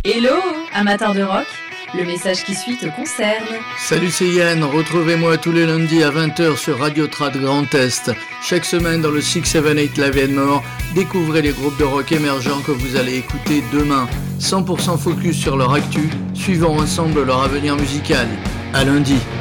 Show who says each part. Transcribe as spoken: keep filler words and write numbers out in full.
Speaker 1: Hello, amateur de rock, le message qui suit te concerne.
Speaker 2: Salut, c'est Yann, retrouvez-moi tous les lundis à vingt heures sur Radio Trad Grand Est. Chaque semaine dans le six sept huit Live and More, découvrez les groupes de rock émergents que vous allez écouter demain. cent pour cent focus sur leur actu, suivons ensemble leur avenir musical. À lundi.